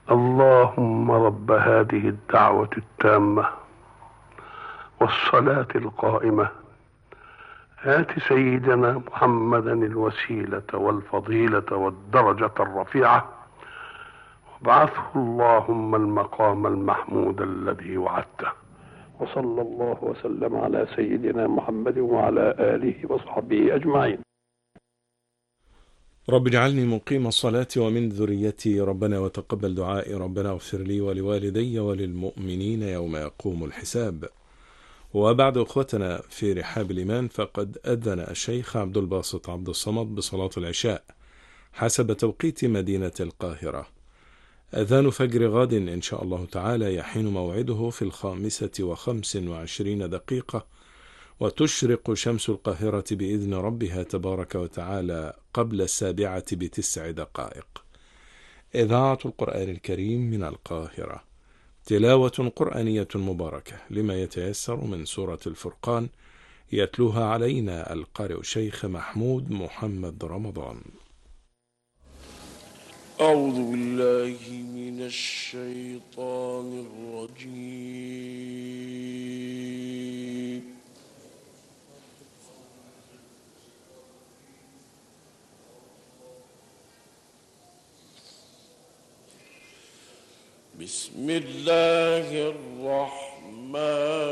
اللهم رب هذه الدعوة التامة والصلاة القائمة، آت سيدنا محمدا الوسيلة والفضيلة والدرجة الرفيعة، وابعثه اللهم المقام المحمود الذي وعدته. وصلى الله وسلم على سيدنا محمد وعلى آله وصحبه أجمعين. رب اجعلني مقيم الصلاة ومن ذريتي، ربنا وتقبل دعائي، ربنا اغفر لي ولوالدي وللمؤمنين يوم يقوم الحساب. وبعد أخوتنا في رحاب الإيمان، فقد أذن الشيخ عبد الباسط عبد الصمد بصلاة العشاء حسب توقيت مدينة القاهرة. أذان فجر غد إن شاء الله تعالى يحين موعده في 5:25، وتشرق شمس القاهرة بإذن ربها تبارك وتعالى قبل 7:09. إذاعة القرآن الكريم من القاهرة، تلاوة قرآنية مباركة لما يتيسر من سورة الفرقان، يتلوها علينا القارئ الشيخ محمود محمد رمضان. أعوذ بالله من الشيطان الرجيم. بسم الله الرحمن